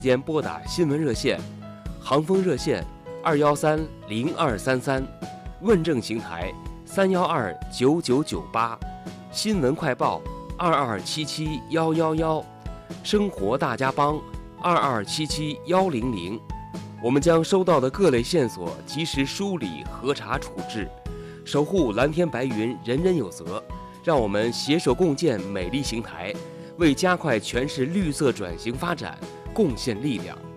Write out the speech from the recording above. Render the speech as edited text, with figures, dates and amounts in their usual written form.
间拨打新闻热线、航风热线213-0233，问政邢台312-9998，新闻快报2277-111，生活大家帮2277-100。我们将收到的各类线索及时梳理、核查、处置，守护蓝天白云，人人有责。让我们携手共建美丽邢台，为加快全市绿色转型发展贡献力量。